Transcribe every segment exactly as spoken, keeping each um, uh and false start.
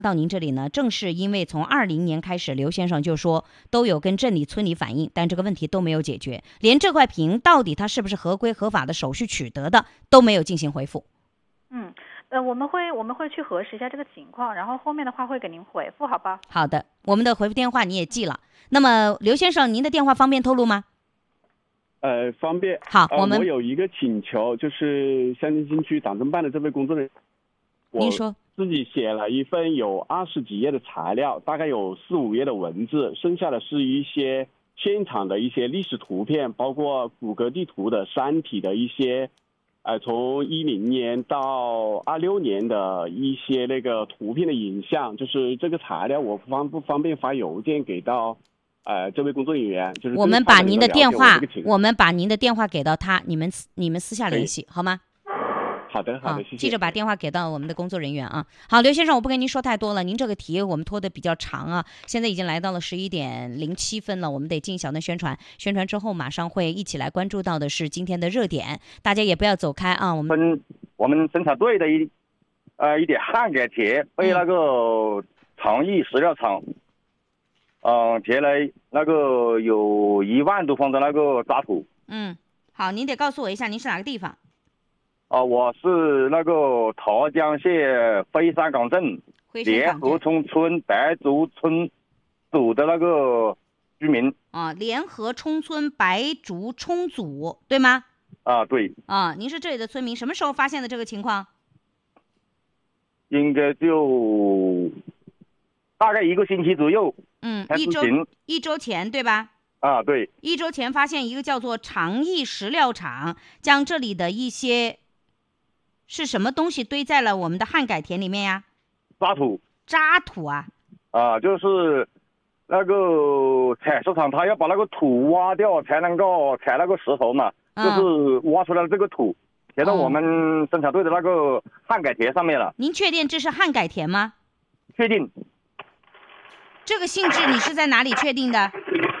到您这里呢，正是因为从二零年开始，刘先生就说都有跟镇里、村里反映，但这个问题都没有解决，连这块屏到底它是不是合规合法的手续取得的都没有进行回复。 嗯，呃，我们会我们会去核实一下这个情况，然后后面的话会给您回复，好吧？ 好的，我们的回复电话你也记了。那么刘先生，您的电话方便透露吗？ 呃，方便。 好， 呃、 我们我有一个请求，就是乡镇新区党政办的这位工作人员， 您说。 自己写了一份有二十几页的材料，大概有四五页的文字，剩下的是一些现场的一些历史图片，包括谷歌地图的山体的一些，呃，从一零年到二六年的一些那个图片的影像。就是这个材料，我方不方便发邮件给到呃这位工作人员？就是我们把您的电话， 我, 我们把您的电话给到他，你们你们私下联系好吗？ 好的，好的，谢谢。 记着把电话给到我们的工作人员啊。好，刘先生，我不跟您说太多了，您这个题我们拖得比较长啊，现在已经来到了十一点零七分了，我们得进小段宣传，宣传之后马上会一起来关注到的是今天的热点，大家也不要走开啊。我们我们生产队的一呃一点焊改铁被那个长益石料厂，嗯、呃，贴了那个有一万多方的那个渣土。 嗯，好，您得告诉我一下您是哪个地方。 啊、呃，我是那个桃江县飞山岗镇联合冲村白竹村组的那个居民啊，联合冲村白竹冲组对吗？ 啊，对。 啊，您是这里的村民，什么时候发现的这个情况？ 应该就大概一个星期左右。 嗯，一周一周前对吧？ 啊，对。 一周前发现一个叫做长益石料厂将这里的一些是什么东西堆在了我们的焊改田里面呀？ 渣土。 渣土啊？ 啊，就是那个采石场，他要把那个土挖掉，才能够采那个石头嘛。嗯、就是挖出来这个土，填到我们生产队的那个焊改田上面了。哦、 您确定这是焊改田吗？ 确定。 这个性质你是在哪里确定的？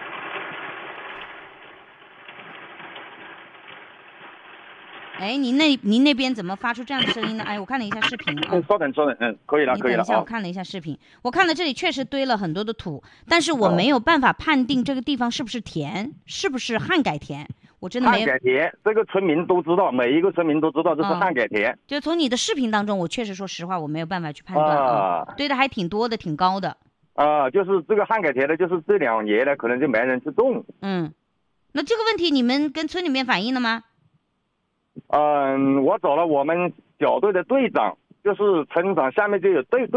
哎，您那您那边怎么发出这样的声音呢？哎，我看了一下视频啊。 嗯，稍等稍等，嗯，可以了，可以了。 等一下，我看了一下视频，我看了这里确实堆了很多的土，但是我没有办法判定这个地方是不是田，是不是焊改田，我真的没有。 焊改田，这个村民都知道，每一个村民都知道这是焊改田。 嗯、就从你的视频当中，我确实说实话，我没有办法去判断啊，啊堆的还挺多的，挺高的。 啊，就是这个焊改田呢，就是这两年呢，可能就没人去种。 嗯，那这个问题你们跟村里面反映了吗？ 嗯，我找了我们小队的队长，就是村长下面就有队。